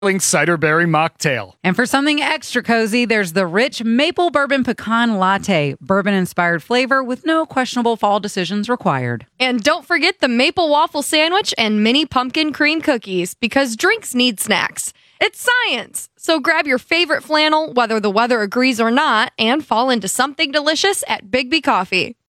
cider berry mocktail. And for something extra cozy, there's the rich maple bourbon pecan latte, bourbon-inspired flavor with no questionable fall decisions required. And don't forget the maple waffle sandwich and mini pumpkin cream cookies, because drinks need snacks. It's science! So grab your favorite flannel, whether the weather agrees or not, and fall into something delicious at Bigby Coffee.